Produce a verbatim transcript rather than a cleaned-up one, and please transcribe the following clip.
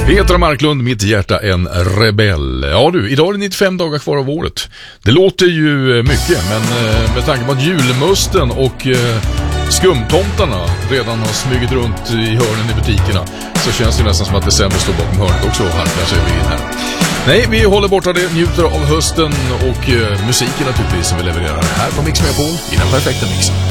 Petra Marklund, mitt hjärta en rebell. Ja du, idag är det nittiofem dagar kvar av året. Det låter ju mycket, men med tanke på att julmusten och skumtomtarna redan har smugit runt i hörnen i butikerna, så känns det nästan som att december står bakom hörnet också och harklar sig in här. Nej, vi håller borta det, njuter av hösten och musiken naturligtvis som vi levererar här på Mix Megapol i den perfekta mixen.